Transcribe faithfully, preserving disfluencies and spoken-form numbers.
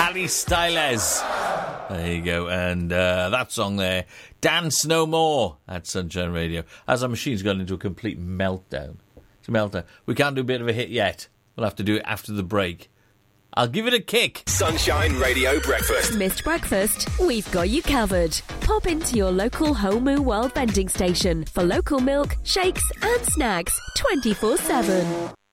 Harry Styles. There you go. And uh, that song there, Dance No More, at Sunshine Radio. As our machine's gone into a complete meltdown. It's a meltdown. We can't do a bit of a hit yet. We'll have to do it after the break. I'll give it a kick. Sunshine Radio Breakfast. Missed breakfast? We've got you covered. Pop into your local Homu World vending station for local milk, shakes and snacks twenty-four seven.